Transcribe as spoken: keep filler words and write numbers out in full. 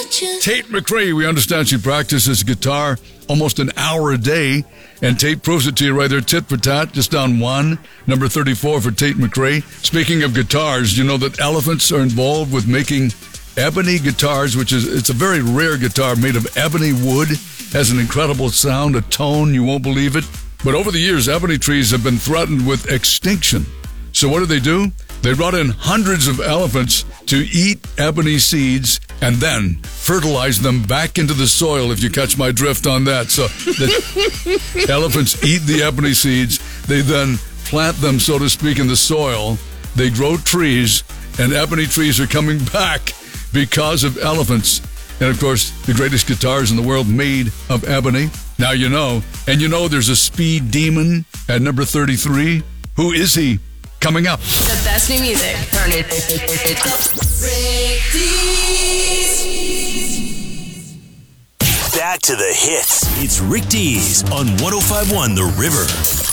Tate McRae, we understand she practices guitar almost an hour a day. And Tate proves it to you right there, tit for tat, just down one. Number thirty-four for Tate McRae. Speaking of guitars, you know that elephants are involved with making ebony guitars, which is, it's a very rare guitar made of ebony wood. Has an incredible sound, a tone, you won't believe it. But over the years, ebony trees have been threatened with extinction. So what do they do? They brought in hundreds of elephants to eat ebony seeds and then fertilize them back into the soil, if you catch my drift on that. So the elephants eat the ebony seeds. They then plant them, so to speak, in the soil. They grow trees, and ebony trees are coming back because of elephants. And, of course, the greatest guitars in the world made of ebony. Now you know. And you know there's a speed demon at number thirty-three. Who is he? Coming up. The best new music. Turn it. Back to the hits. It's Rick Dees on one oh five point one The River.